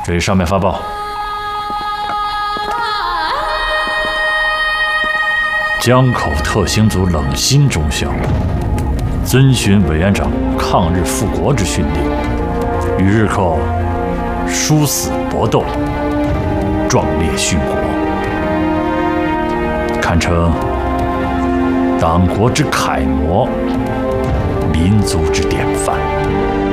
这里上面发报，江口特兴组冷心中校遵循委员长抗日复国之训令，与日寇殊死搏斗，壮烈殉国，堪称党国之楷模，民族之典范。